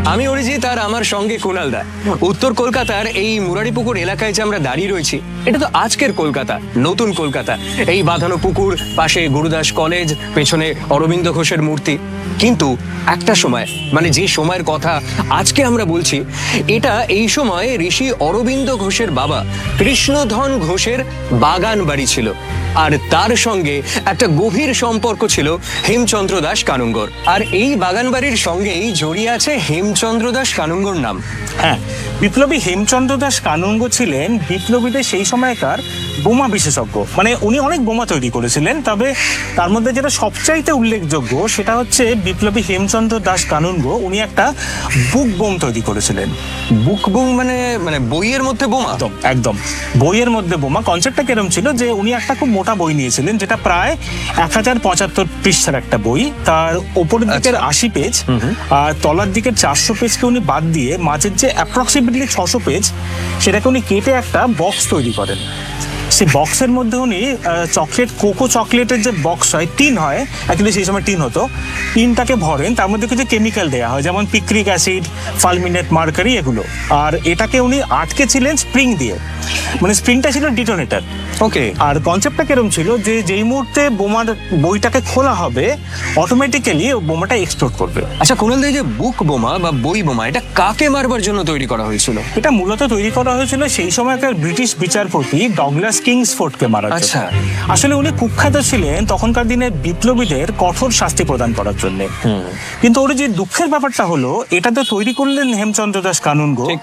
আমি অরিজিৎ আর আমার সঙ্গে কুণাল দা। উত্তর কলকাতার এই মুরারিপুকুর এলাকায় যে আমরা দাঁড়িয়ে রয়েছি, এটা তো আজকের কলকাতা, নতুন কলকাতা। এই বাঁধানো পুকুর, পাশে গুরুদাস কলেজ, পেছনে অরবিন্দ ঘোষের মূর্তি। কিন্তু একটা সময়, মানে যে সময়ের কথা আজকে আমরা বলছি, এটা এই সময় ঋষি অরবিন্দ ঘোষের বাবা কৃষ্ণধন ঘোষের বাগান বাড়ি ছিল। আর তার সঙ্গে একটা গভীর সম্পর্ক ছিল হেমচন্দ্র দাস কানুঙ্গর। আর এই বাগান বাড়ির সঙ্গেই জড়িয়ে আছে হেমচন্দ্র দাস কানুঙ্গর নাম। হ্যাঁ, বিপ্লবী হেমচন্দ্র দাস কানুঙ্গ ছিলেন বিপ্লবীদের সেই সময়কার বোমা বিশেষজ্ঞ। মানে উনি অনেক বোমা তৈরি করেছিলেন, তবে তার মধ্যে যেটা সবচাইতে উল্লেখযোগ্য সেটা হচ্ছে বিপ্লবী হেমচন্দ্র দাস কানুঙ্গ উনি একটা বুক বোম তৈরি করেছিলেন। বুক বোম মানে মানে বইয়ের মধ্যে বোমা? একদম একদম বইয়ের মধ্যে বোমা। কনসেপ্টটা কিরম ছিল যে উনি একটা খুব মোটা বই নিয়েছিলেন, যেটা প্রায় 1075 পৃষ্ঠার একটা বই। তার ওপরের দিকের 80 পেজ আর তলার দিকের 400 পেজকে উনি বাদ দিয়ে মাঝের যে অ্যাপ্রক্সিমেটলি 600 পেজ, সেটাকে উনি কেটে একটা বক্স তৈরি করেন। সেই বক্সের মধ্যে উনি কোকো চকলেটের যে বক্স হয়, টিন হয়, অ্যাকচুয়ালি সেই সময় টিন হতো, টিনটাকে ভরেন, তার মধ্যে কিছু কেমিক্যাল দেওয়া হয়, যেমন পিক্রিক অ্যাসিড, ফালমিনেট মার্কারি, এগুলো। আর এটাকে উনি আটকেছিলেন স্প্রিং দিয়ে, মানে স্প্রিংটা ছিল ডিটোনেটর। ওকে। আর কনসেপ্টটা কিরম ছিল যে যেই মুহূর্তে বোমার বইটাকে খোলা হবে, অটোমেটিক্যালি বোমাটা এক্সপ্লোড করবে। আচ্ছা কুণাল দা, যে বুক বোমা বা বই বোমা, এটা কাকে মারবার জন্য তৈরি করা হয়েছিল? এটা মূলত তৈরি করা হয়েছিল সেই সময়কার ব্রিটিশ বিচারপতি ডগলাস কিংসফোর্ডকে মারার জন্য। আচ্ছা। আসলে উনি কুখ্যাত ছিলেন তখনকার দিনের বিপ্লবীদের কঠোর শাস্তি প্রদান করার জন্য। কিন্তু ওর যে দুঃখের ব্যাপারটা হলো, এটা তো তৈরি করলেন হেমচন্দ্র দাস কানুঙ্গ,